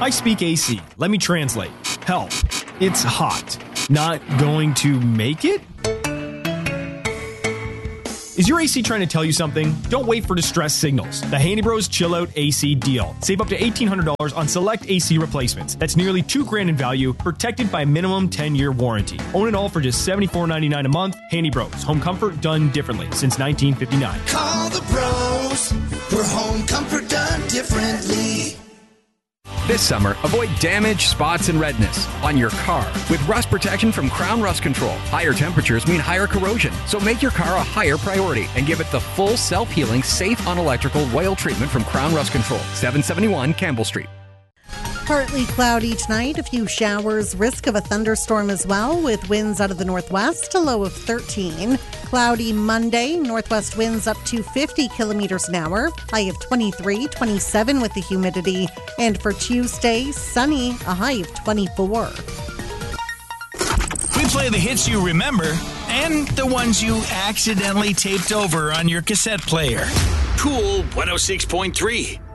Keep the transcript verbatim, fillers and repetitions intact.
I speak A C. Let me translate. Help. It's hot. Not going to make it? Is your A C trying to tell you something? Don't wait for distress signals. The Handy Bros Chill Out A C deal. Save up to eighteen hundred dollars on select A C replacements. That's nearly two grand in value, protected by minimum ten-year warranty. Own it all for just seventy-four ninety-nine a month. Handy Bros. Home comfort done differently since nineteen fifty-nine. Call the pros for home comfort done differently. This summer, avoid damage, spots, and redness on your car with rust protection from Crown Rust Control. Higher temperatures mean higher corrosion, so make your car a higher priority and give it the full self-healing, safe on-electrical oil treatment from Crown Rust Control. seven seventy-one Campbell Street. Partly cloudy tonight, a few showers, risk of a thunderstorm as well, with winds out of the northwest, a low of thirteen. Cloudy Monday, northwest winds up to fifty kilometers an hour, high of twenty-three, twenty-seven with the humidity. And for Tuesday, sunny, a high of twenty-four. We play the hits you remember and the ones you accidentally taped over on your cassette player. Cool one oh six point three.